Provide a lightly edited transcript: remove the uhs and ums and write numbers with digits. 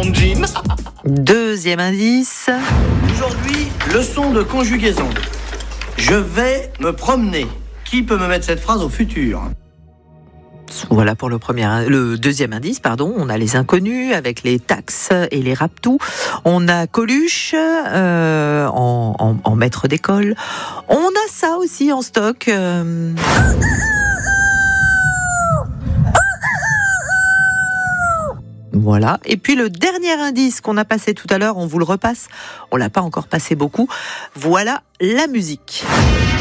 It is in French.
mon jean. Deuxième indice. Aujourd'hui, leçon de conjugaison. Je vais me promener. Qui peut me mettre cette phrase au futur ? Voilà pour le deuxième indice, pardon. On a les inconnus avec les taxes et les raptous. On a Coluche en maître d'école. On a ça aussi en stock. Voilà. Et puis le dernier indice qu'on a passé tout à l'heure, on vous le repasse. On l'a pas encore passé beaucoup. Voilà la musique.